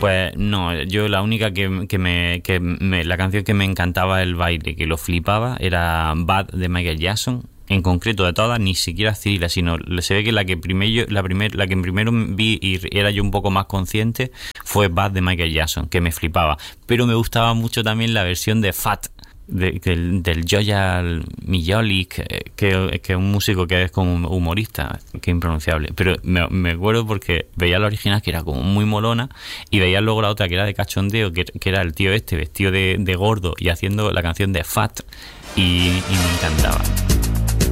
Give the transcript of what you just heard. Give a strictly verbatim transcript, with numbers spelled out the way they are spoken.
Pues no, yo la única que, que, me, que me... La canción que me encantaba el baile, que lo flipaba, era Bad de Michael Jackson. En concreto de todas, ni siquiera Thriller, sino se ve que la que primero la primer, la que primero vi y era yo un poco más consciente fue Bad de Michael Jackson, que me flipaba. Pero me gustaba mucho también la versión de Fat de, del, del Joyal Mijoli, que, que, que es un músico que es como humorista, que es impronunciable. Pero me, me acuerdo porque veía la original, que era como muy molona, y veía luego la otra que era de cachondeo, que, que era el tío este vestido de, de gordo y haciendo la canción de Fat, y, y me encantaba.